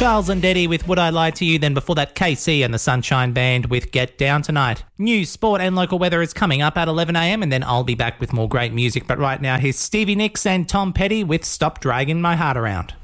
Charles and Deddy with Would I Lie to You, then before that KC and the Sunshine Band with Get Down Tonight. News, sport and local weather is coming up at 11am and then I'll be back with more great music. But right now here's Stevie Nicks and Tom Petty with Stop Dragging My Heart Around.